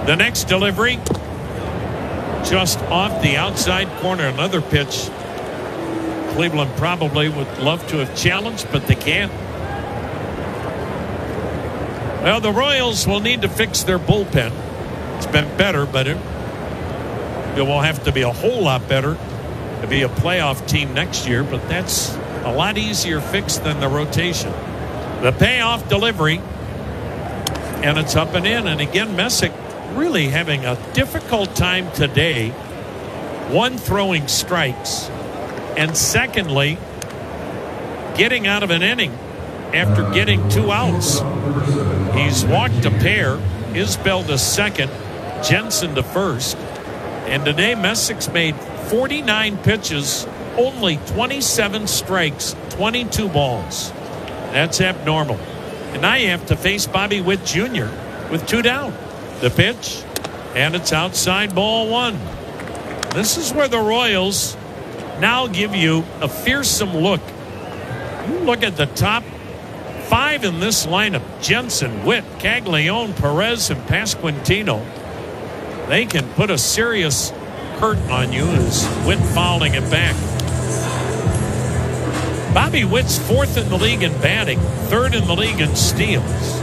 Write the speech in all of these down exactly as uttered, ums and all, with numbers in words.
The next delivery, just off the outside corner. Another pitch Cleveland probably would love to have challenged, but they can't. Well, the Royals will need to fix their bullpen. It's been better, but it, it will have to be a whole lot better to be a playoff team next year, but that's a lot easier fix than the rotation. The payoff delivery, and it's up and in. And again, Messick really having a difficult time today. One, throwing strikes, and secondly, getting out of an inning after getting two outs. He's walked a pair, Isbell to second, Jensen to first. And today Messick's made forty-nine pitches, only twenty-seven strikes, twenty-two balls. That's abnormal. And now you have to face Bobby Witt Junior with two down. The pitch, and it's outside, ball one. This is where the Royals now give you a fearsome look. You look at the top five in this lineup: Jensen, Witt, Caglione, Perez, and Pasquantino. They can put a serious hurt on you as Witt fouling it back. Bobby Witt's fourth in the league in batting, third in the league in steals.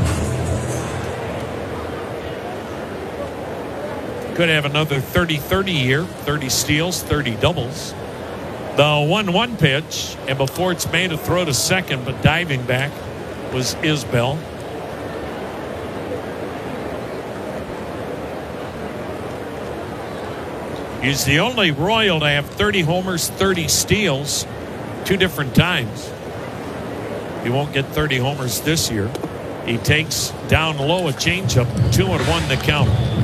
Could have another thirty thirty year, thirty steals, thirty doubles. The one one pitch, and before it's made a throw to second, but diving back was Isbell. He's the only Royal to have thirty homers, thirty steals, two different times. He won't get thirty homers this year. He takes down low a changeup, two and one the count.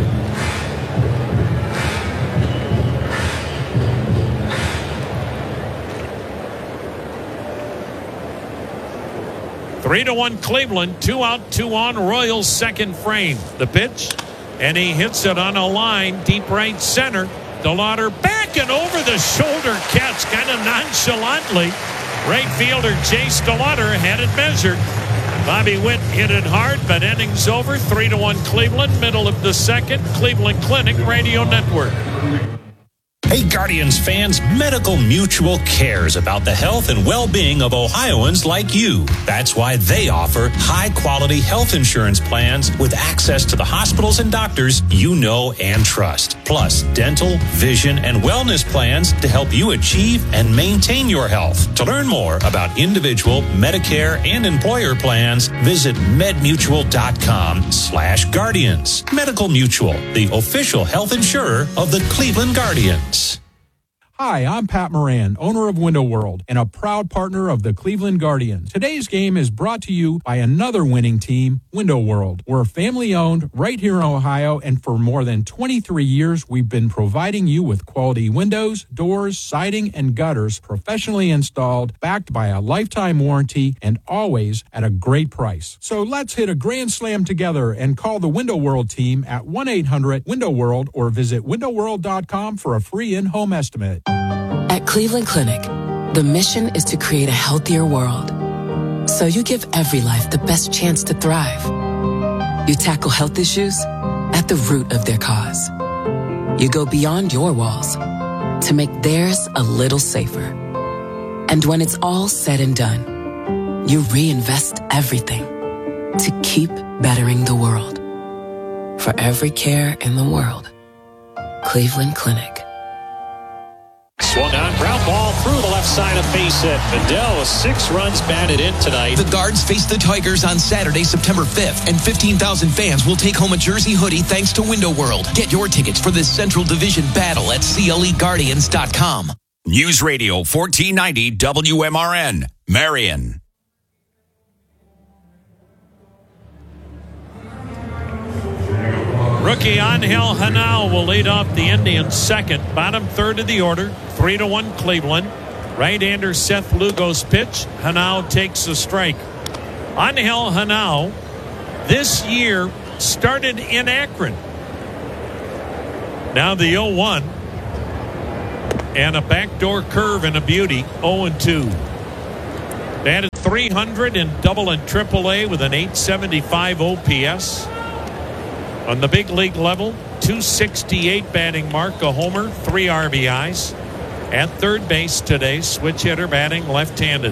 Three to one Cleveland, two out, two on. Royals second frame. The pitch, and he hits it on a line deep right center. DeLauder back and over the shoulder catch, kind of nonchalantly. Right fielder Chase DeLauder had it measured. Bobby Witt hit it hard, but innings over. Three to one Cleveland. Middle of the second. Cleveland Clinic Radio Network. Hey, Guardians fans, Medical Mutual cares about the health and well-being of Ohioans like you. That's why they offer high-quality health insurance plans with access to the hospitals and doctors you know and trust. Plus, dental, vision, and wellness plans to help you achieve and maintain your health. To learn more about individual, Medicare, and employer plans, visit medmutual.com slash guardians. Medical Mutual, the official health insurer of the Cleveland Guardians. Hi, I'm Pat Moran, owner of Window World and a proud partner of the Cleveland Guardians. Today's game is brought to you by another winning team, Window World. We're family-owned right here in Ohio, and for more than twenty-three years, we've been providing you with quality windows, doors, siding, and gutters professionally installed, backed by a lifetime warranty, and always at a great price. So let's hit a grand slam together and call the Window World team at one eight hundred window world or visit window world dot com for a free in-home estimate. At Cleveland Clinic, the mission is to create a healthier world. So you give every life the best chance to thrive. You tackle health issues at the root of their cause. You go beyond your walls to make theirs a little safer. And when it's all said and done, you reinvest everything to keep bettering the world. For every care in the world, Cleveland Clinic. Swung on, ground ball through the left side of base hit. Adele with six runs batted in tonight. The Guards face the Tigers on Saturday, September fifth, and fifteen thousand fans will take home a jersey hoodie thanks to Window World. Get your tickets for this Central Division battle at C L E Guardians dot com. News Radio fourteen ninety W M R N, Marion. Rookie Angel Hanao will lead off the Indians second. Bottom third of the order. Three to one Cleveland. Right-hander Seth Lugo's pitch. Hanao takes the strike. Angel Hanao this year started in Akron. Now the oh one. And a backdoor curve and a beauty. oh and two. Batted three hundred in double and triple A with an eight seventy-five O P S. On the big league level, two sixty-eight batting mark, a homer, three R B Is. At third base today, switch hitter batting left-handed.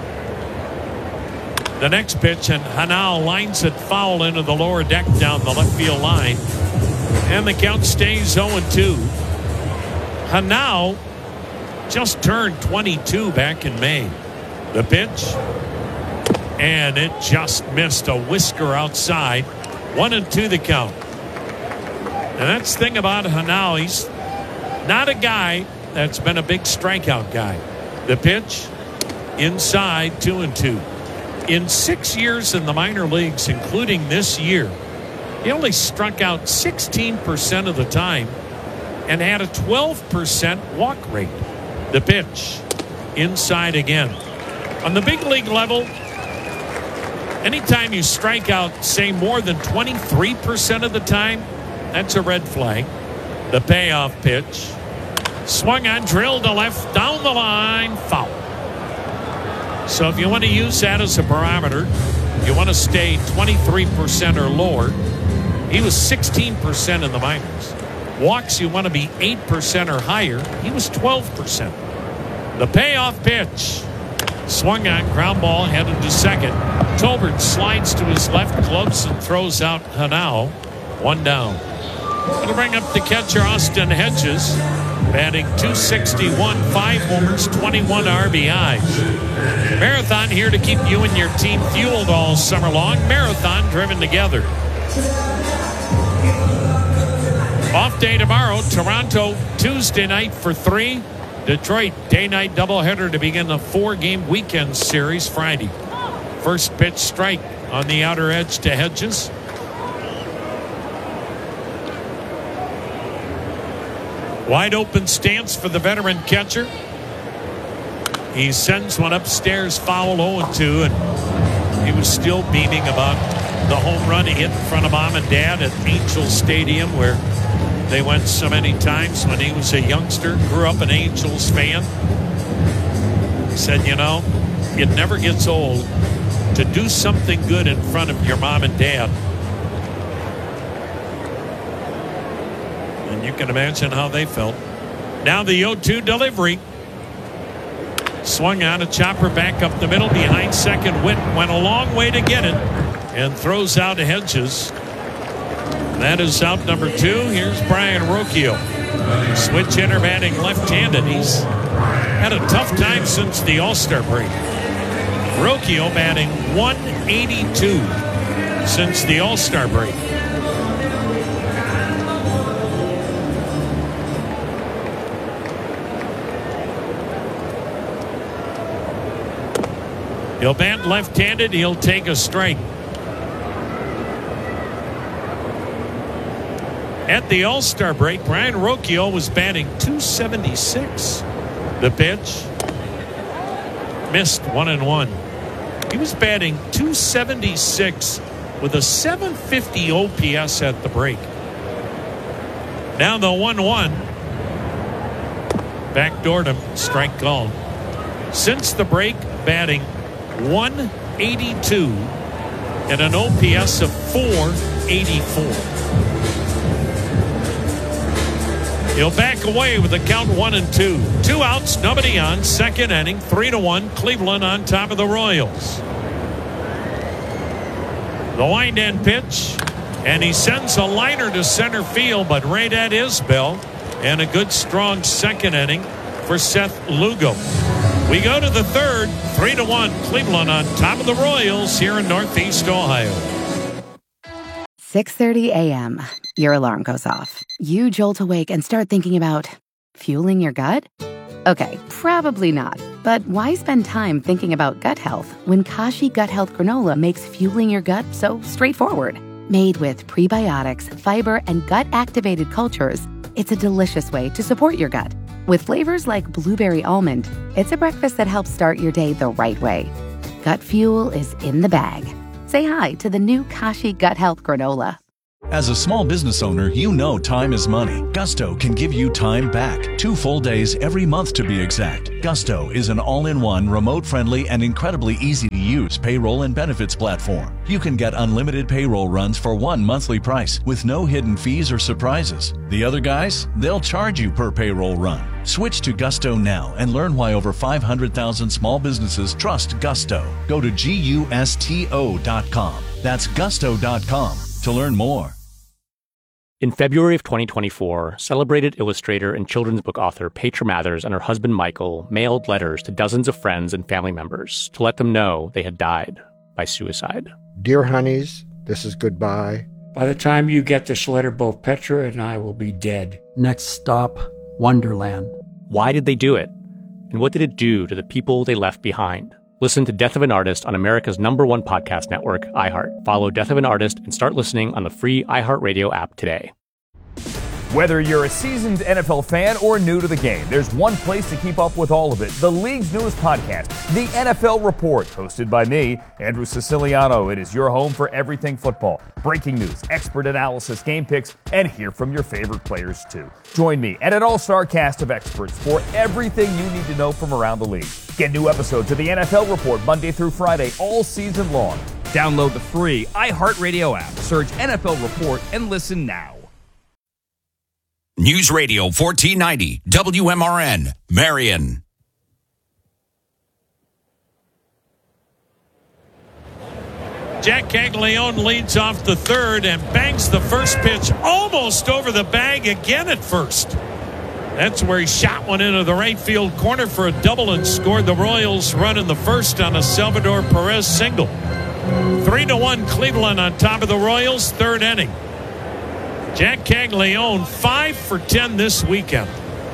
The next pitch, and Hanau lines it foul into the lower deck down the left field line. And the count stays oh and two. Hanau just turned twenty-two back in May. The pitch, and it just missed a whisker outside. One and two the count. And that's the thing about Hanau. He's not a guy that's been a big strikeout guy. The pitch, inside, two and two. In six years in the minor leagues, including this year, he only struck out sixteen percent of the time and had a twelve percent walk rate. The pitch, inside again. On the big league level, anytime you strike out, say, more than twenty-three percent of the time, that's a red flag. The payoff pitch, swung on, drilled to left, down the line, foul. So if you want to use that as a barometer, you want to stay twenty-three percent or lower. He was sixteen percent in the minors. Walks, you want to be eight percent or higher. He was twelve percent. The payoff pitch, swung on, ground ball, headed to second. Tolbert slides to his left, gloves, and throws out Hanau. One down. It'll bring up the catcher, Austin Hedges, batting two sixty-one, five homers, twenty-one R B Is. Marathon here to keep you and your team fueled all summer long. Marathon driven together. Off day tomorrow. Toronto Tuesday night for three. Detroit day-night doubleheader to begin the four-game weekend series Friday. First pitch strike on the outer edge to Hedges. Wide open stance for the veteran catcher. He sends one upstairs, foul, oh and two, and he was still beaming about the home run he hit in front of mom and dad at Angels Stadium, where they went so many times when he was a youngster. Grew up an Angels fan. He said, you know, it never gets old to do something good in front of your mom and dad. And you can imagine how they felt. Now the oh two delivery. Swung on, a chopper back up the middle behind second. Witt went a long way to get it and throws out Hedges. That is out number two. Here's Brian Rocchio. Switch hitter batting left-handed. He's had a tough time since the All-Star break. Rocchio batting one eighty-two since the All-Star break. He'll bat left-handed. He'll take a strike. At the All-Star break, Brian Rocchio was batting two seventy-six. The pitch, missed, one and one. He was batting two seventy-six with a seven fifty O P S at the break. Now the one one. Backdoored him, strike called. Since the break, batting one eighty-two and an O P S of four eighty-four. He'll back away with the count one and two. Two outs, nobody on. Second inning, three to one. Cleveland on top of the Royals. The wind-end pitch, and he sends a liner to center field, but right at his bell, and a good strong second inning for Seth Lugo. We go to the third, three to one. Cleveland on top of the Royals here in Northeast Ohio. six thirty a.m. Your alarm goes off. You jolt awake and start thinking about fueling your gut? Okay, probably not. But why spend time thinking about gut health when Kashi Gut Health Granola makes fueling your gut so straightforward? Made with prebiotics, fiber, and gut-activated cultures, it's a delicious way to support your gut. With flavors like blueberry almond, it's a breakfast that helps start your day the right way. Gut fuel is in the bag. Say hi to the new Kashi Gut Health Granola. As a small business owner, you know time is money. Gusto can give you time back. Two full days every month to be exact. Gusto is an all-in-one, remote-friendly, and incredibly easy-to-use payroll and benefits platform. You can get unlimited payroll runs for one monthly price with no hidden fees or surprises. The other guys, they'll charge you per payroll run. Switch to Gusto now and learn why over five hundred thousand small businesses trust Gusto. Go to gusto dot com. That's gusto dot com to learn more. In February of twenty twenty-four, celebrated illustrator and children's book author Petra Mathers and her husband Michael mailed letters to dozens of friends and family members to let them know they had died by suicide. Dear honeys, this is goodbye. By the time you get this letter, both Petra and I will be dead. Next stop, Wonderland. Why did they do it? And what did it do to the people they left behind? Listen to Death of an Artist on America's number one podcast network, iHeart. Follow Death of an Artist and start listening on the free iHeartRadio app today. Whether you're a seasoned N F L fan or new to the game, there's one place to keep up with all of it. The league's newest podcast, The N F L Report, hosted by me, Andrew Siciliano. It is your home for everything football. Breaking news, expert analysis, game picks, and hear from your favorite players, too. Join me and an all-star cast of experts for everything you need to know from around the league. Get new episodes of The N F L Report Monday through Friday all season long. Download the free iHeartRadio app. Search N F L Report and listen now. News Radio fourteen ninety, W M R N, Marion. Jack Caglione leads off the third and bangs the first pitch almost over the bag again at first. That's where he shot one into the right field corner for a double and scored the Royals run in the first on a Salvador Perez single. Three to one Cleveland on top of the Royals, third inning. Jack Caglione, five for ten this weekend.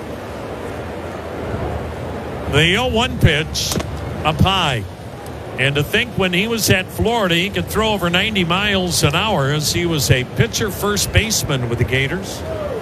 The oh one pitch up high. And to think when he was at Florida, he could throw over ninety miles an hour as he was a pitcher first baseman with the Gators.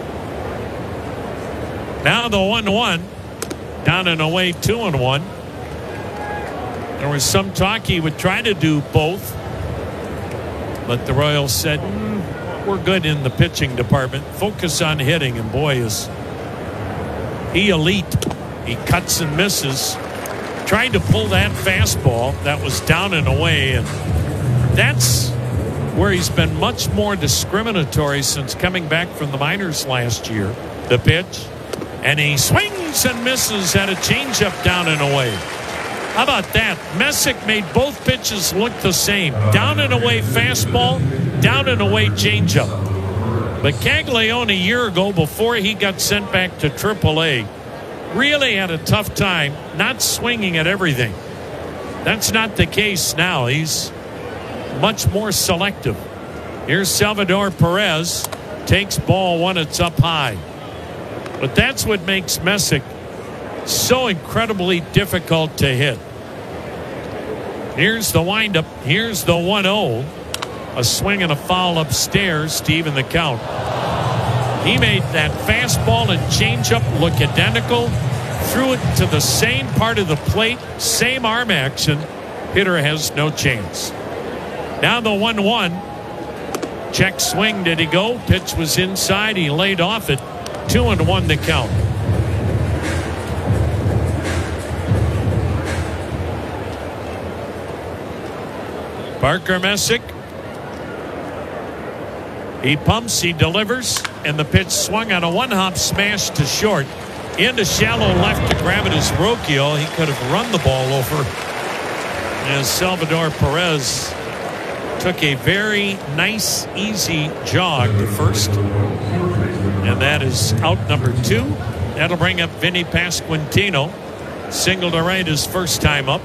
Now the one one, down and away two and one. There was some talk he would try to do both, but the Royals said, mm, we're good in the pitching department. Focus on hitting, and boy, is he elite. He cuts and misses. Trying to pull that fastball that was down and away, and that's where he's been much more discriminatory since coming back from the minors last year. The pitch, and he swings and misses at a changeup down and away. How about that? Messick made both pitches look the same. Down and away fastball, down and away changeup. But Caglione a year ago, before he got sent back to triple A, really had a tough time not swinging at everything. That's not the case now. He's much more selective. Here's Salvador Perez. Takes ball one, it's up high. But that's what makes Messick so incredibly difficult to hit. Here's the windup. Here's the one oh. A swing and a foul upstairs to even the count. He made that fastball and changeup look identical. Threw it to the same part of the plate, same arm action. Hitter has no chance. Now the one one. Check swing. Did he go? Pitch was inside. He laid off it. Two and one to count. Parker Messick. He pumps, he delivers, and the pitch swung on a one-hop smash to short. Into shallow left to grab it is Rocchio. He could have run the ball over. As Salvador Perez took a very nice, easy jog to first. And that is out number two. That'll bring up Vinny Pasquantino. Single to right his first time up.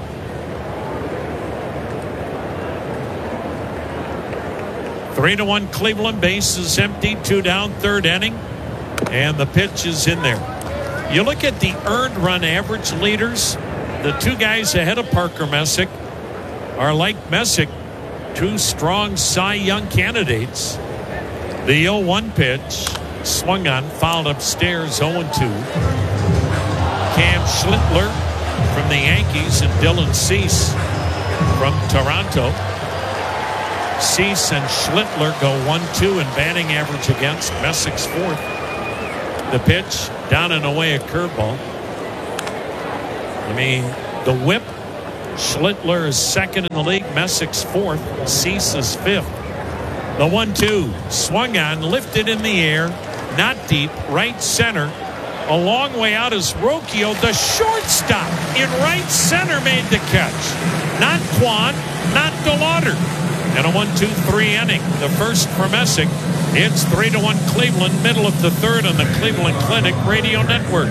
Three to one Cleveland, base is empty, two down, third inning, and the pitch is in there. You look at the earned run average leaders, the two guys ahead of Parker Messick are like Messick, two strong Cy Young candidates. The oh one pitch, swung on, fouled upstairs, oh and two. Cam Schlittler from the Yankees and Dylan Cease from Toronto. Cease and Schlittler go one two in batting average against. Messick's fourth. The pitch, down and away, a curveball. I mean, the whip, Schlittler is second in the league. Messick's fourth. Cease is fifth. The one two, swung on, lifted in the air, not deep, right center. A long way out is Rocchio, the shortstop in right center, made the catch. Not Kwan, not DeLauder. And a one two three inning. The first for Messick. It's three to one Cleveland, middle of the third on the Cleveland Clinic Radio Network.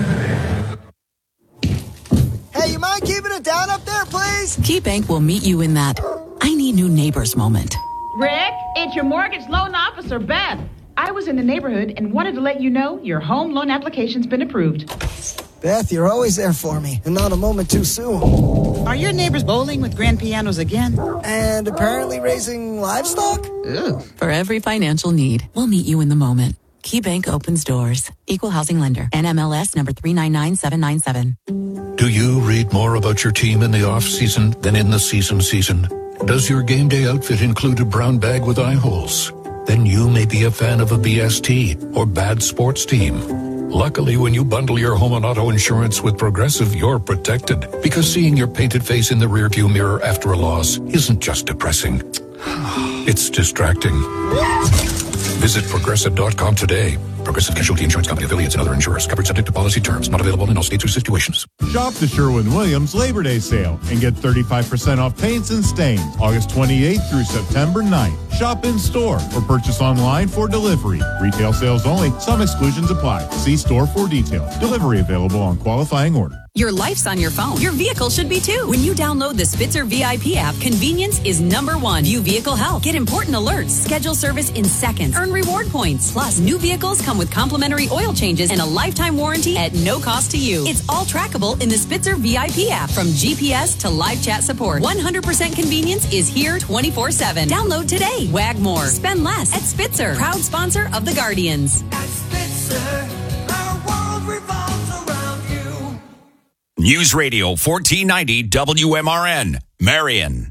Hey, you mind keeping it down up there, please? KeyBank will meet you in that I need new neighbors moment. Rick, it's your mortgage loan officer, Beth. I was in the neighborhood and wanted to let you know your home loan application's been approved. Beth, you're always there for me, and not a moment too soon. Are your neighbors bowling with grand pianos again? And apparently raising livestock? Ooh. For every financial need, we'll meet you in the moment. KeyBank opens doors. Equal housing lender. N M L S number three nine nine seven nine seven. Do you read more about your team in the off-season than in the season season? Does your game day outfit include a brown bag with eye holes? Then you may be a fan of a B S T or bad sports team. Luckily, when you bundle your home and auto insurance with Progressive, you're protected. Because seeing your painted face in the rearview mirror after a loss isn't just depressing. It's distracting. Visit Progressive dot com today. Progressive Casualty Insurance Company, affiliates, and other insurers. Covered subject to policy terms. Not available in all states or situations. Shop the Sherwin-Williams Labor Day sale and get thirty-five percent off paints and stains August twenty-eighth through September ninth. Shop in store or purchase online for delivery. Retail sales only. Some exclusions apply. See store for details. Delivery available on qualifying order. Your life's on your phone. Your vehicle should be too. When you download the Spitzer V I P app, convenience is number one. View vehicle health. Get important alerts. Schedule service in seconds. Earn reward points. Plus, new vehicles come with complimentary oil changes and a lifetime warranty at no cost to you. It's all trackable in the Spitzer V I P app. From G P S to live chat support, one hundred percent convenience is here twenty-four seven. Download today. Wag more. Spend less at Spitzer. Proud sponsor of the Guardians. At Spitzer, our world revolves around you. News Radio fourteen ninety W M R N, Marion.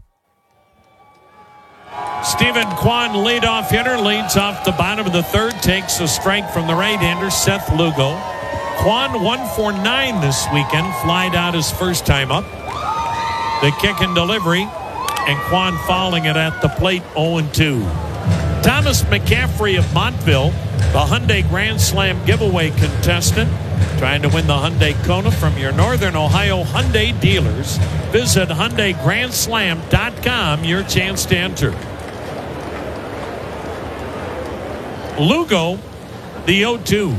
Stephen Kwan, leadoff hitter, leads off the bottom of the third, takes a strike from the right-hander, Seth Lugo. Kwan one for nine this weekend, flied out his first time up. The kick and delivery, and Kwan fouling it at the plate, oh and two. Thomas McCaffrey of Montville, the Hyundai Grand Slam giveaway contestant, trying to win the Hyundai Kona from your Northern Ohio Hyundai dealers. Visit Hyundai Grand Slam dot com, your chance to enter. Lugo, the oh two.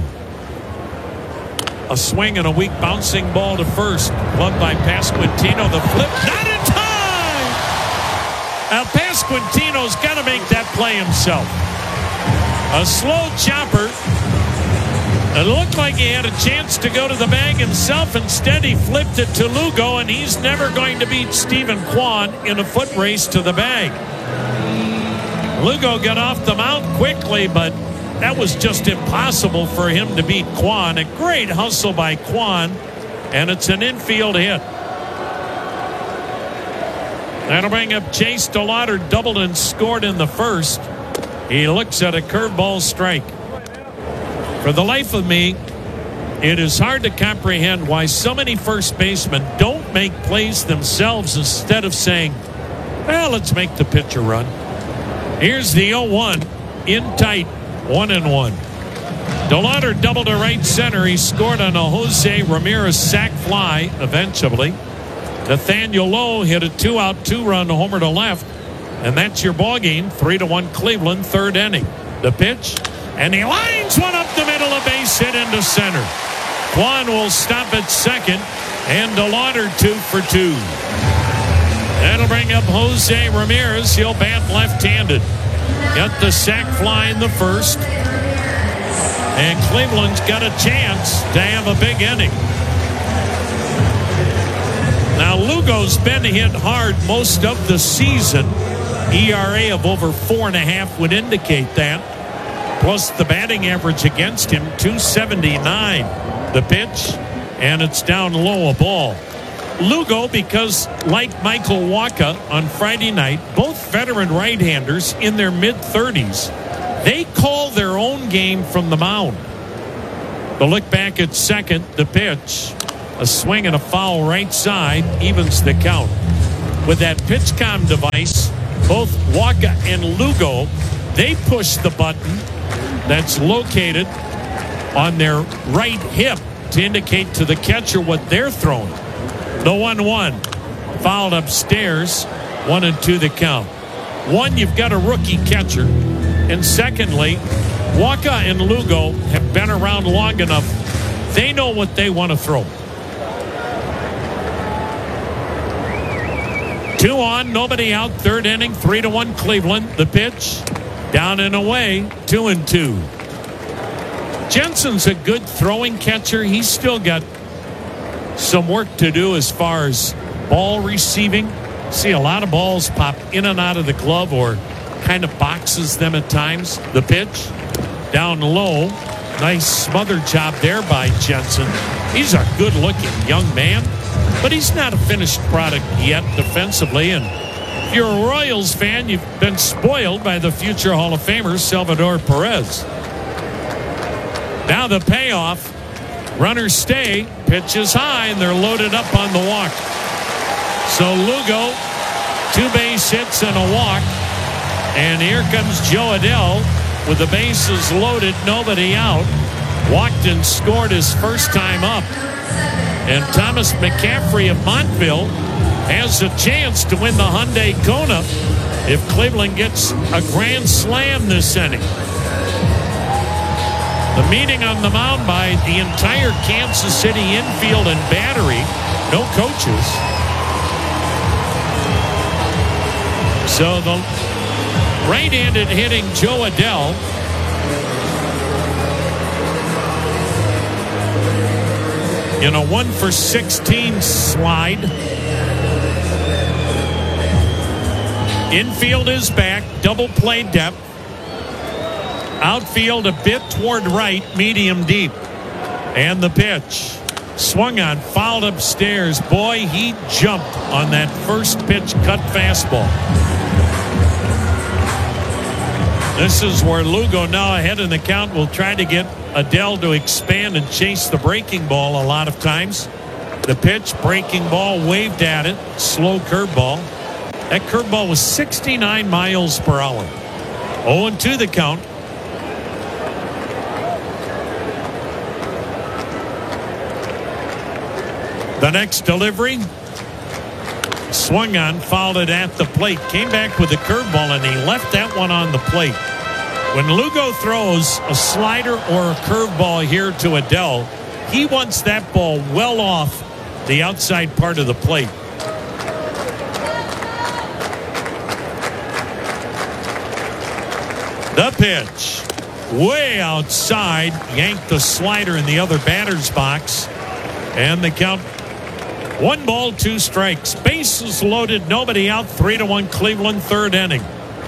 A swing and a weak bouncing ball to first. Gloved by Pasquantino. The flip, not in time! Now Pasquantino's got to make that play himself. A slow chopper. It looked like he had a chance to go to the bag himself. Instead, he flipped it to Lugo, and he's never going to beat Stephen Kwan in a foot race to the bag. Lugo got off the mound quickly, but that was just impossible for him to beat Kwan. A great hustle by Kwan, and it's an infield hit. That'll bring up Chase DeLauder, doubled and scored in the first. He looks at a curveball strike. For the life of me, it is hard to comprehend why so many first basemen don't make plays themselves instead of saying, well, let's make the pitcher run. Here's the oh one, in tight, one and one. DeLauder doubled to right center. He scored on a Jose Ramirez sac fly eventually. Nathaniel Lowe hit a two-out, two-run homer to left. And that's your ball game, three to one Cleveland, third inning. The pitch, and he lines one up the middle, a base hit into center. Kwan will stop at second, and DeLauder two for two. That'll bring up Jose Ramirez. He'll bat left-handed. Got the sac fly in the first. And Cleveland's got a chance to have a big inning. Now, Lugo's been hit hard most of the season. E R A of over four and a half would indicate that. Plus the batting average against him, two seventy-nine. The pitch, and it's down low, a ball. Lugo, because like Michael Wacha on Friday night, both veteran right-handers in their mid-thirties, they call their own game from the mound. The look back at second, the pitch. A swing and a foul right side evens the count. With that PitchCom device, both Wacha and Lugo, they push the button that's located on their right hip to indicate to the catcher what they're throwing. The one one fouled upstairs, one and two the count. One, you've got a rookie catcher, and secondly, Wacha and Lugo have been around long enough. They know what they want to throw. Two on, nobody out, third inning, three to one Cleveland. The pitch, down and away, two and two. Jensen's a good throwing catcher. He's still got some work to do as far as ball receiving. See a lot of balls pop in and out of the glove or kind of boxes them at times. The pitch, down low. Nice smother job there by Jensen. He's a good-looking young man, but he's not a finished product yet defensively. And if you're a Royals fan, you've been spoiled by the future Hall of Famer, Salvador Perez. Now the payoff. Runners stay. Pitch is high, and they're loaded up on the walk. So Lugo, two base hits and a walk. And here comes Joe Adell with the bases loaded, nobody out. Walked and scored his first time up. And Thomas McCaffrey of Montville has a chance to win the Hyundai Kona if Cleveland gets a grand slam this inning. The meeting on the mound by the entire Kansas City infield and battery. No coaches. So the right-handed hitting Joe Adell in a one for sixteen slide. Infield is back, double play depth. Outfield a bit toward right, medium deep. And the pitch. Swung on, fouled upstairs. Boy, he jumped on that first pitch cut fastball. This is where Lugo, now ahead in the count, will try to get Adell to expand and chase the breaking ball a lot of times. The pitch, breaking ball, waved at it. Slow curveball. That curveball was sixty-nine miles per hour. oh and two the count. The next delivery. Swung on, fouled it at the plate. Came back with the curveball, and he left that one on the plate. When Lugo throws a slider or a curveball here to Adell, he wants that ball well off the outside part of the plate. The pitch. Way outside. Yanked the slider in the other batter's box. And the count. One ball, two strikes. Bases loaded, nobody out. Three to one Cleveland, third inning.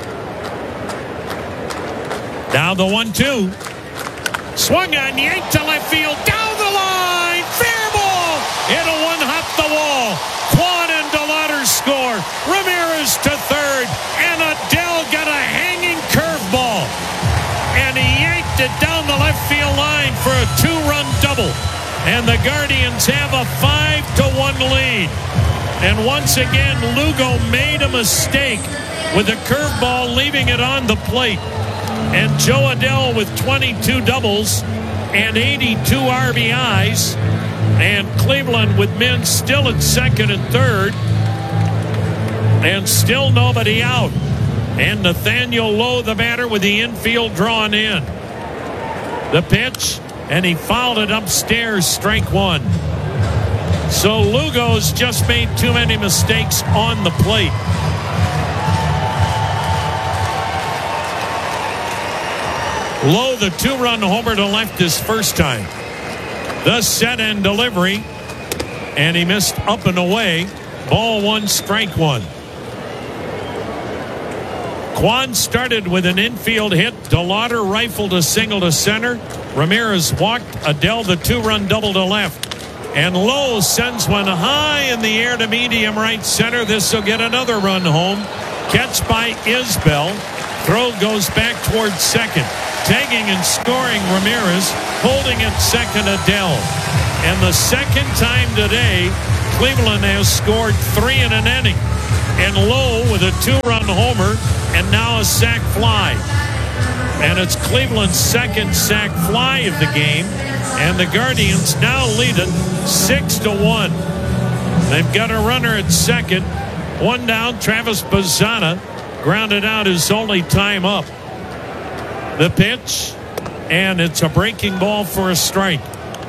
Now the one two. Swung on, yanked to left field. Down the line. Fair ball. It'll one hop the wall. Quan and DeLauder score. Ramirez to third. And Adell got a hanging curveball. And he yanked it down the left field line for a two-run double. And the Guardians have a five to one lead. And once again, Lugo made a mistake with a curveball, leaving it on the plate. And Joe Adell with twenty-two doubles and eighty-two R B Is. And Cleveland with men still at second and third. And still nobody out. And Nathaniel Lowe, the batter, with the infield drawn in. The pitch. And he fouled it upstairs, strike one. So Lugo's just made too many mistakes on the plate. Lowe, the two-run homer to left his first time. The set and delivery. And he missed up and away. Ball one, strike one. Quan started with an infield hit. DeLauder rifled a single to center. Ramirez walked. Adell the two-run double to left. And Lowe sends one high in the air to medium right center. This will get another run home. Catch by Isbell. Throw goes back towards second. Tagging and scoring Ramirez. Holding at second, Adell. And the second time today, Cleveland has scored three in an inning. And Lowe with a two-run homer and now a sac fly. And it's Cleveland's second sac fly of the game. And the Guardians now lead it six to one. They've got a runner at second. One down, Travis Bazzana grounded out his only time up. The pitch, and it's a breaking ball for a strike.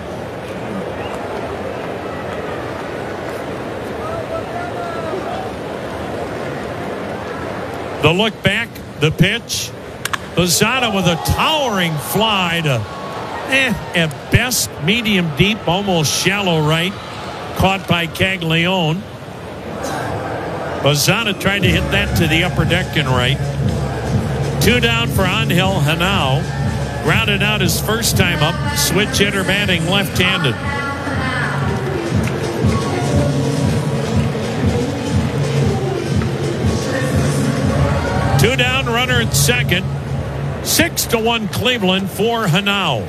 The look back, the pitch. Bazzana with a towering fly to, eh, at best, medium deep, almost shallow right. Caught by Caglione. Bazzana tried to hit that to the upper deck and right. Two down for Angel Henao. Grounded out his first time up. Switch hitter batting left-handed. Two down, runner at second. Six to one Cleveland for Henao.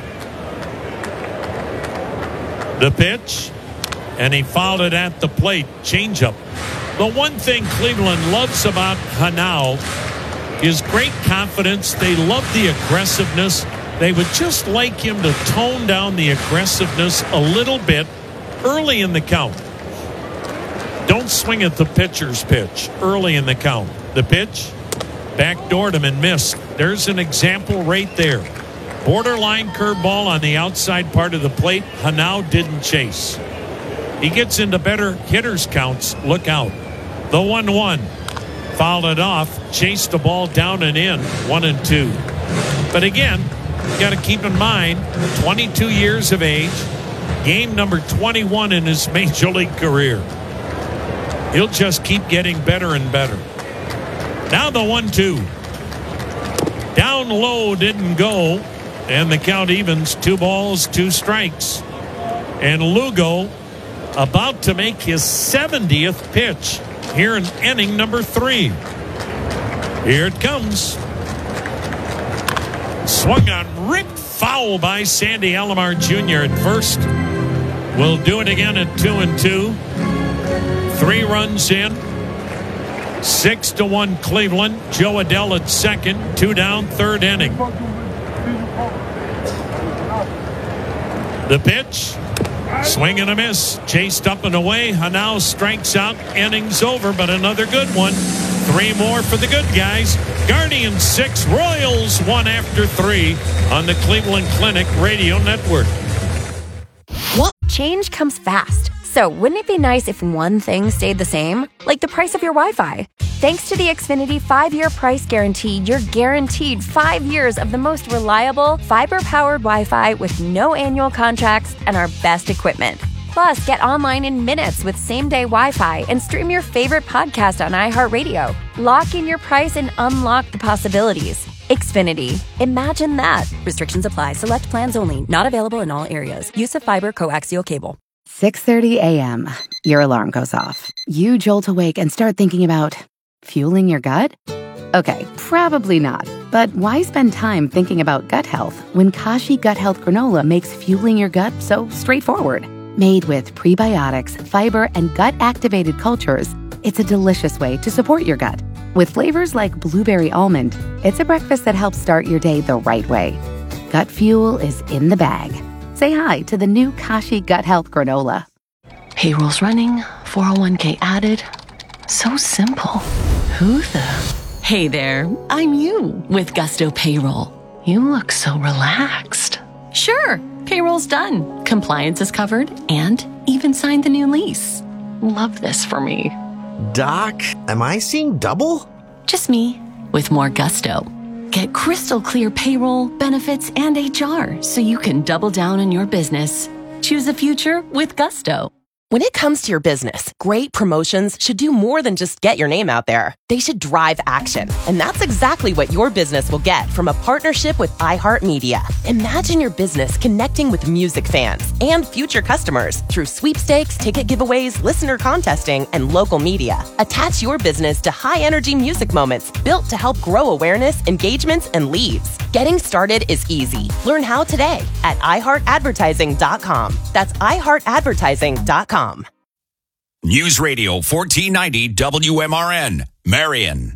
The pitch, and he fouled it at the plate. Changeup. The one thing Cleveland loves about Henao is great confidence. They love the aggressiveness. They would just like him to tone down the aggressiveness a little bit early in the count. Don't swing at the pitcher's pitch early in the count. The pitch, backdoored him and missed. There's an example right there. Borderline curveball on the outside part of the plate. Henao didn't chase. He gets into better hitters counts. Look out. The one one. Fouled it off. Chased the ball down and in. One and two. But again, you got to keep in mind, twenty-two years of age. Game number twenty-one in his major league career. He'll just keep getting better and better. Now the one two. Down low, didn't go. And the count evens. Two balls, two strikes. And Lugo about to make his seventieth pitch here in inning number three. Here it comes. Swung on, ripped foul by Sandy Alomar Junior at first. We'll do it again at two and two. Three runs in. Six to one Cleveland. Joe Adell at second. Two down, third inning. The pitch. Swing and a miss. Chased up and away. Henao strikes out. Innings over, but another good one. Three more for the good guys. Guardians six, Royals one after three on the Cleveland Clinic Radio Network. What? Change comes fast. So wouldn't it be nice if one thing stayed the same? Like the price of your Wi-Fi. Thanks to the Xfinity five-year price guarantee, you're guaranteed five years of the most reliable, fiber-powered Wi-Fi with no annual contracts and our best equipment. Plus, get online in minutes with same-day Wi-Fi and stream your favorite podcast on iHeartRadio. Lock in your price and unlock the possibilities. Xfinity. Imagine that. Restrictions apply. Select plans only. Not available in all areas. Use of fiber coaxial cable. six thirty a.m. Your alarm goes off. You jolt awake and start thinking about fueling your gut? Okay, probably not. But why spend time thinking about gut health when Kashi Gut Health Granola makes fueling your gut so straightforward? Made with prebiotics, fiber, and gut-activated cultures, it's a delicious way to support your gut. With flavors like blueberry almond, it's a breakfast that helps start your day the right way. Gut fuel is in the bag. Say hi to the new Kashi Gut Health Granola. Payroll's running, four oh one k added. So simple. Who the? Hey there, I'm you with Gusto Payroll. You look so relaxed. Sure, payroll's done. Compliance is covered and even signed the new lease. Love this for me. Doc, am I seeing double? Just me with more gusto. Get crystal clear payroll, benefits, and H R so you can double down on your business. Choose a future with Gusto. When it comes to your business, great promotions should do more than just get your name out there. They should drive action. And that's exactly what your business will get from a partnership with iHeartMedia. Imagine your business connecting with music fans and future customers through sweepstakes, ticket giveaways, listener contesting, and local media. Attach your business to high-energy music moments built to help grow awareness, engagements, and leads. Getting started is easy. Learn how today at i heart advertising dot com. That's i heart advertising dot com. News Radio fourteen ninety W M R N, Marion.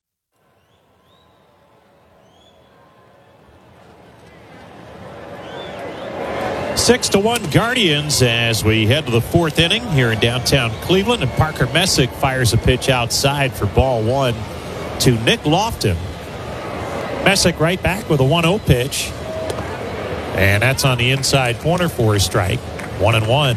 Six to one Guardians as we head to the fourth inning here in downtown Cleveland, and Parker Messick fires a pitch outside for ball one to Nick Lofton. Messick right back with a one oh pitch, and that's on the inside corner for a strike. One and one.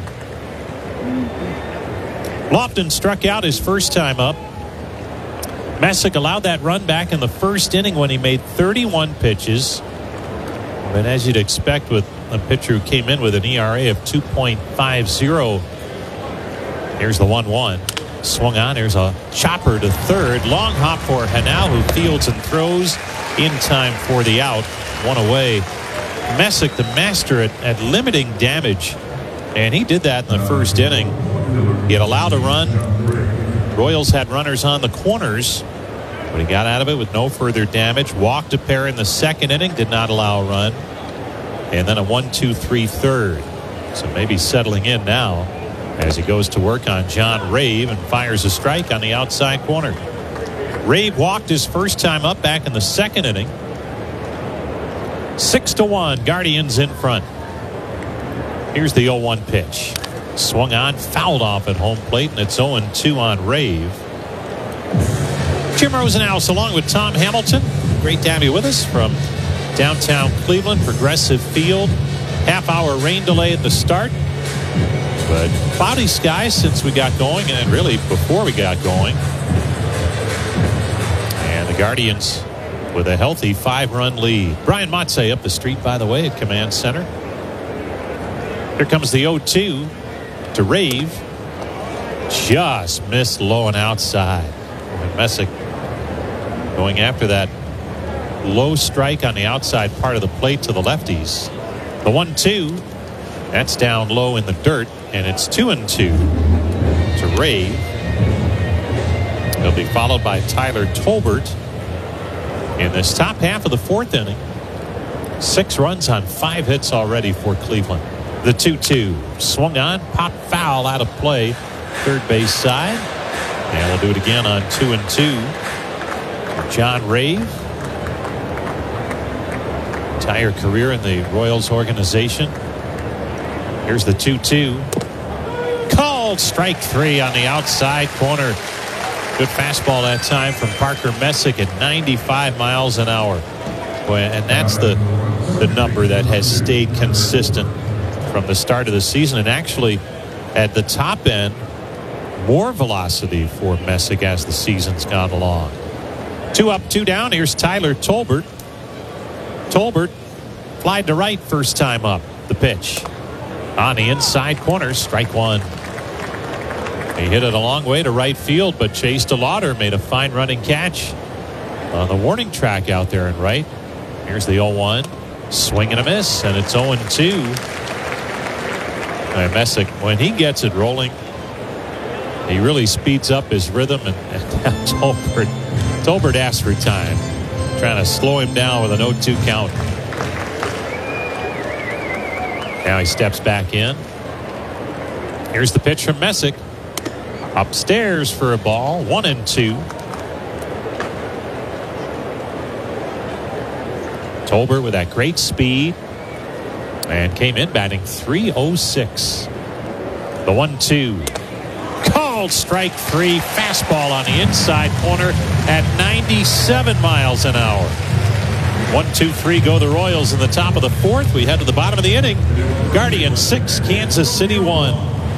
Lofton struck out his first time up. Messick allowed that run back in the first inning when he made thirty-one pitches. But as you'd expect with a pitcher who came in with an E R A of two point five oh. Here's the one one. Swung on. Here's a chopper to third. Long hop for Hanau, who fields and throws in time for the out. One away. Messick, the master at, at limiting damage. And he did that in the first inning. He had allowed a run. Royals had runners on the corners, but he got out of it with no further damage. Walked a pair in the second inning, did not allow a run. And then a one two three third. So maybe settling in now as he goes to work on John Rave and fires a strike on the outside corner. Rave walked his first time up back in the second inning. Six to one, Guardians in front. Here's the oh one pitch. Swung on, fouled off at home plate, and it's oh two on Rave. Jim Rosenhaus along with Tom Hamilton. Great to have you with us from downtown Cleveland, Progressive Field. Half hour rain delay at the start, but cloudy skies since we got going, and really before we got going. And the Guardians with a healthy five-run lead. Brian Motze up the street, by the way, at Command Center. Here comes the oh two to Rave. Just missed low and outside. And Messick going after that low strike on the outside part of the plate to the lefties. The one two, that's down low in the dirt, and it's two and two to Rave. He'll be followed by Tyler Tolbert in this top half of the fourth inning. Six runs on five hits already for Cleveland. The two two swung on, pop foul out of play, third base side. And we'll do it again on two and two. John Rave, entire career in the Royals organization. Here's the two two. Called strike three on the outside corner. Good fastball that time from Parker Messick at ninety-five miles an hour. Boy, and that's the, the number that has stayed consistent from the start of the season, and actually at the top end more velocity for Messick as the season's gone along. Two up, two down. Here's Tyler Tolbert. Tolbert flied to right first time up. The pitch on the inside corner, strike one. He hit it a long way to right field, but Chase DeLauder made a fine running catch on the warning track out there in right. Here's the oh one. Swing and a miss, and it's oh two. And Messick, when he gets it rolling, he really speeds up his rhythm, and, and Tolbert, Tolbert asked for time, trying to slow him down with an oh two count. Now he steps back in. Here's the pitch from Messick. Upstairs for a ball, one and two. Tolbert with that great speed and came in batting three oh six. The one two. Called strike three. Fastball on the inside corner at ninety-seven miles an hour. One, two, three go the Royals in the top of the fourth. We head to the bottom of the inning. Guardians six, Kansas City one.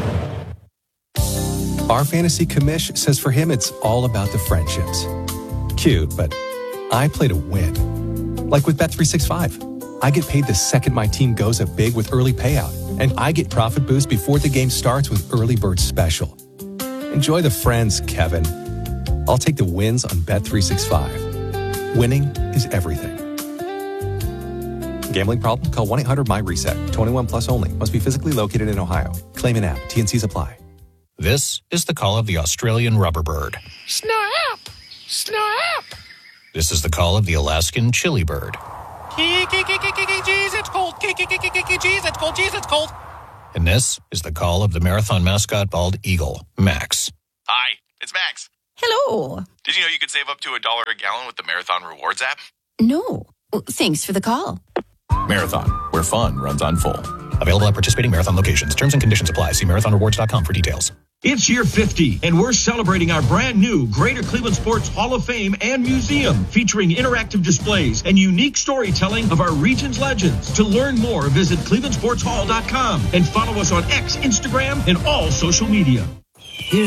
Our fantasy commish says for him it's all about the friendships. Cute, but I play to win. Like with Bet three sixty-five. I get paid the second my team goes up big with early payout. And I get profit boost before the game starts with Early Bird Special. Enjoy the friends, Kevin. I'll take the wins on Bet three sixty-five. Winning is everything. Gambling problem? Call one eight hundred my reset. twenty-one plus only. Must be physically located in Ohio. Claim an app. T N Cs apply. This is the call of the Australian rubber bird. Snap! Snap! This is the call of the Alaskan chili bird. Jeez, it's cold. Jeez, it's cold. Jeez, it's cold. And this is the call of the marathon mascot bald eagle, Max. Hi, it's Max. Hello. Did you know you could save up to a dollar a gallon with the Marathon Rewards app? No. Thanks for the call. Marathon, where fun runs on full. Available at participating Marathon locations. Terms and conditions apply. See marathon rewards dot com for details. It's year fifty, and we're celebrating our brand new Greater Cleveland Sports Hall of Fame and Museum, featuring interactive displays and unique storytelling of our region's legends. To learn more, visit cleveland sports hall dot com and follow us on X, Instagram, and all social media.